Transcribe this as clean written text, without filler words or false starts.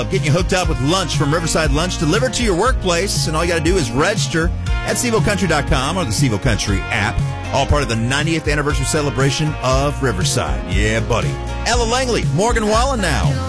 Getting you hooked up with lunch from Riverside Lunch delivered to your workplace, and all you got to do is register at SevoCountry.com or the Sevo Country app. All part of the 90th anniversary celebration of Riverside. Yeah, buddy. Ella Langley, Morgan Wallen now.